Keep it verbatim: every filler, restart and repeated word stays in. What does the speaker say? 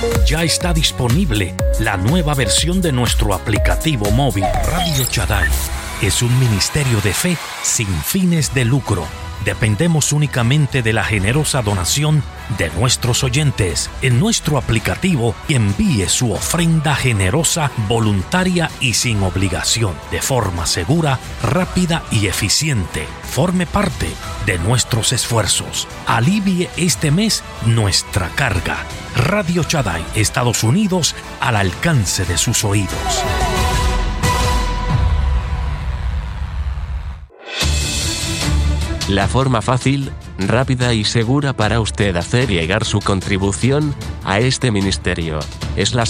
Ya está disponible la nueva versión de nuestro aplicativo móvil. Radio Shaddai es un ministerio de fe sin fines de lucro. Dependemos únicamente de la generosa donación de nuestros oyentes. En nuestro aplicativo envíe su ofrenda generosa, voluntaria y sin obligación, de forma segura, rápida y eficiente. Forme parte de nuestros esfuerzos. Alivie este mes nuestra carga. Radio Shaddai, Estados Unidos, al alcance de sus oídos. La forma fácil, rápida y segura para usted hacer llegar su contribución a este ministerio es la